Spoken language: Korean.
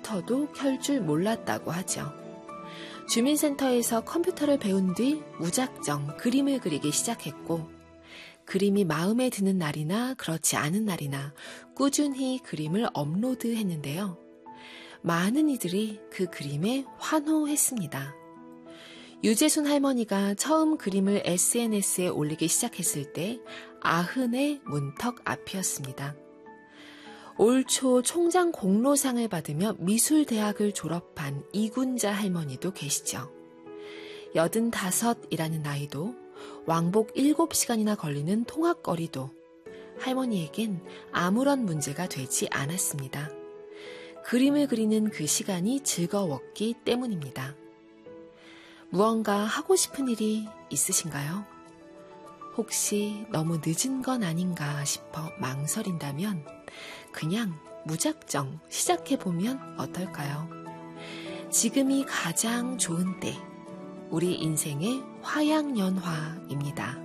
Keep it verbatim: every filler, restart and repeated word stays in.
컴퓨터도 켤 줄 몰랐다고 하죠. 주민센터에서 컴퓨터를 배운 뒤 무작정 그림을 그리기 시작했고 그림이 마음에 드는 날이나 그렇지 않은 날이나 꾸준히 그림을 업로드했는데요. 많은 이들이 그 그림에 환호했습니다. 유재순 할머니가 처음 그림을 에스엔에스에 올리기 시작했을 때 아흔의 문턱 앞이었습니다. 올 초 총장 공로상을 받으며 미술대학을 졸업한 이군자 할머니도 계시죠. 여든다섯이라는 나이도 왕복 일곱 시간이나 걸리는 통학거리도 할머니에겐 아무런 문제가 되지 않았습니다. 그림을 그리는 그 시간이 즐거웠기 때문입니다. 무언가 하고 싶은 일이 있으신가요? 혹시 너무 늦은 건 아닌가 싶어 망설인다면 그냥 무작정 시작해보면 어떨까요? 지금이 가장 좋은 때, 우리 인생의 화양연화입니다.